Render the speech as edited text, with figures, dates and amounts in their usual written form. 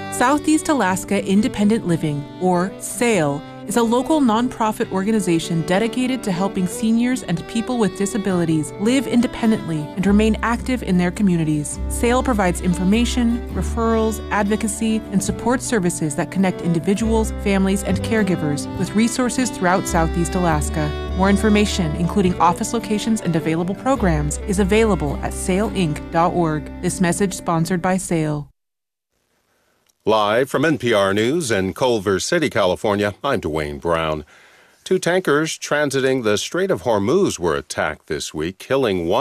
Southeast Alaska Independent Living, or SAIL, is a local nonprofit organization dedicated to helping seniors and people with disabilities live independently and remain active in their communities. SAIL provides information, referrals, advocacy, and support services that connect individuals, families, and caregivers with resources throughout Southeast Alaska. More information, including office locations and available programs, is available at sailinc.org. This message sponsored by SAIL. Live from NPR News in Culver City, California, I'm Dwayne Brown. 2 tankers transiting the Strait of Hormuz were attacked this week, killing one